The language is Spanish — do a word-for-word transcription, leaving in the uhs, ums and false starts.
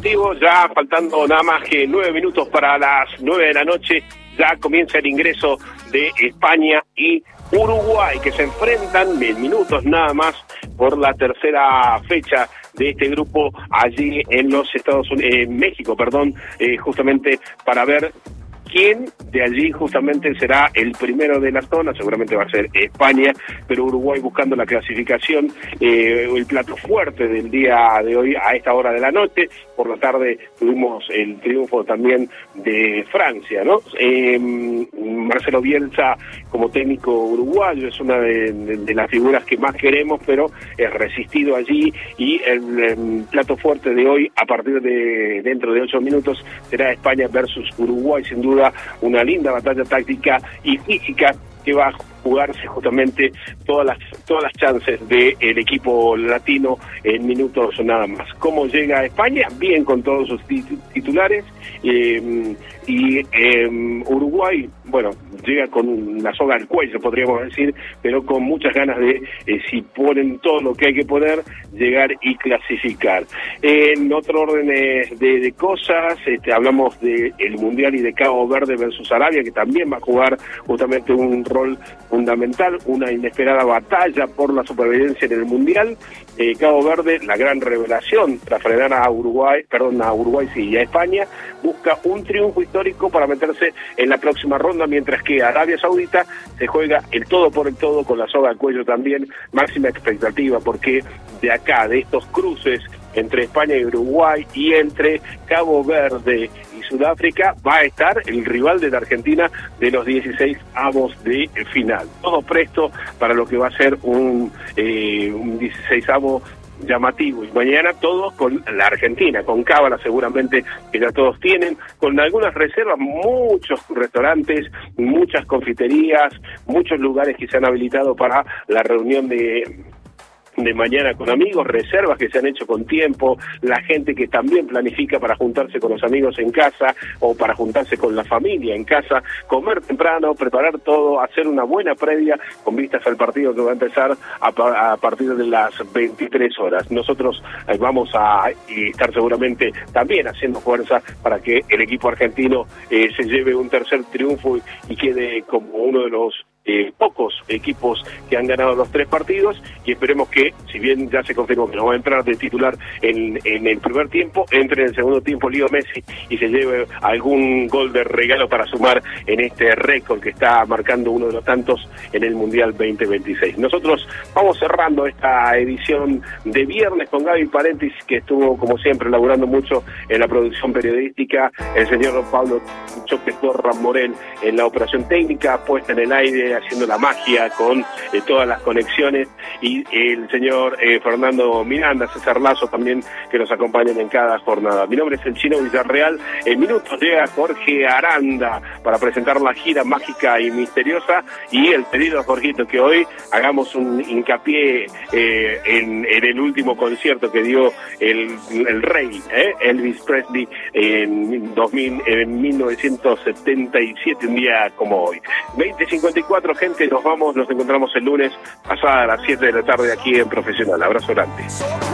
deportivo, ya faltando nada más que nueve minutos para las nueve de la noche, ya comienza el ingreso de España y Uruguay, que se enfrentan en minutos nada más por la tercera fecha de este grupo allí en los Estados Unidos, en México, perdón, eh, justamente para ver quién de allí justamente será el primero de la zona. Seguramente va a ser España, pero Uruguay buscando la clasificación, eh, el plato fuerte del día de hoy a esta hora de la noche. Por la tarde tuvimos el triunfo también de Francia, ¿no? Eh, Marcelo Bielsa como técnico uruguayo es una de, de, de las figuras que más queremos, pero es resistido allí, y el, el plato fuerte de hoy a partir de dentro de ocho minutos será España versus Uruguay, sin duda una linda batalla táctica y física que va a jugarse justamente todas las todas las chances del equipo latino en minutos nada más. ¿Cómo llega a España? Bien, con todos sus titulares, eh, y eh, Uruguay, bueno, llega con la soga al cuello, podríamos decir, pero con muchas ganas de, eh, si ponen todo lo que hay que poner, llegar y clasificar. En otro orden de, de cosas, este, hablamos del Mundial y de Cabo Verde versus Arabia, que también va a jugar justamente un rol fundamental, una inesperada batalla por la supervivencia en el Mundial. Eh, Cabo Verde, la gran revelación tras frenar a Uruguay, perdón, a Uruguay sí, y a España, busca un triunfo histórico para meterse en la próxima ronda, mientras que Arabia Saudita se juega el todo por el todo con la soga al cuello también. Máxima expectativa, porque de acá, de estos cruces entre España y Uruguay y entre Cabo Verde y Sudáfrica, va a estar el rival de la Argentina de los dieciséis avos de final. Todo presto para lo que va a ser un, eh, un dieciseisavo llamativo, y mañana todos con la Argentina, con cábala seguramente, que ya todos tienen, con algunas reservas, muchos restaurantes, muchas confiterías, muchos lugares que se han habilitado para la reunión de de mañana con amigos, reservas que se han hecho con tiempo, la gente que también planifica para juntarse con los amigos en casa o para juntarse con la familia en casa, comer temprano, preparar todo, hacer una buena previa con vistas al partido que va a empezar a, a partir de las veintitrés horas. Nosotros eh, vamos a estar seguramente también haciendo fuerza para que el equipo argentino eh, se lleve un tercer triunfo y, y quede como uno de los Eh, pocos equipos que han ganado los tres partidos, y esperemos que, si bien ya se confirmó que no va a entrar de titular en, en el primer tiempo, entre en el segundo tiempo Leo Messi y se lleve algún gol de regalo para sumar en este récord que está marcando uno de los tantos en el Mundial veinte veintiséis. Nosotros vamos cerrando esta edición de viernes con Gaby Parentis, que estuvo como siempre laburando mucho en la producción periodística, el señor Pablo Choque Torra Morel en la operación técnica, puesta en el aire, haciendo la magia con eh, todas las conexiones, y el señor eh, Fernando Miranda, César Lazo también, que nos acompañan en cada jornada. Mi nombre es el Chino Villarreal. En minutos llega Jorge Aranda para presentar la gira mágica y misteriosa, y el pedido a Jorgito que hoy hagamos un hincapié eh, en, en el último concierto que dio el, el rey, eh, Elvis Presley, en, dos mil, en mil novecientos setenta y siete, un día como hoy. veinte cincuenta y cuatro, gente, nos vamos, nos encontramos el lunes pasada a las siete de la tarde aquí en Profesional. Abrazo grande.